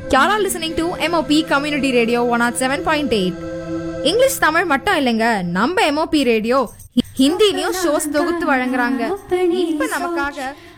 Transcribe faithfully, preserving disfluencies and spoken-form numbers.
You're all listening to M O P Community Radio one oh seven point eight. English Tamil மட்டும் இல்லைங்க, நம்ம M O P radio ஹிந்திலயும் shows தொகுத்து வழங்குறாங்க. இப்ப நமக்காக